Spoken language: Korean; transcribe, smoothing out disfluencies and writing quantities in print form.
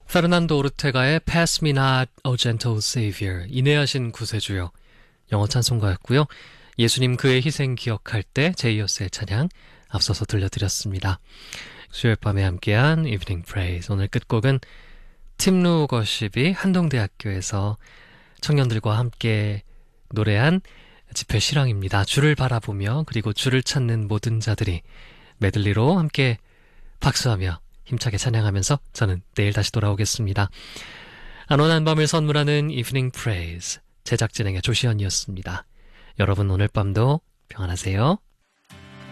페르난도 오르테가의 Pass Me Not, O Gentle Savior, 인내하신 구세주여, 영어 찬송가였고요. 예수님 그의 희생 기억할 때 제이어스의 찬양 앞서서 들려드렸습니다. 수요일 밤에 함께한 Evening Praise, 오늘 끝곡은 팀 루거십이 한동대학교에서 청년들과 함께 노래한 집회 실황입니다. 주를 바라보며 그리고 주를 찾는 모든 자들이 메들리로 함께 박수하며 힘차게 찬양하면서 저는 내일 다시 돌아오겠습니다. 안온한 밤을 선물하는 Evening Praise, 제작 진행의 조시현이었습니다. 여러분 오늘 밤도 평안하세요.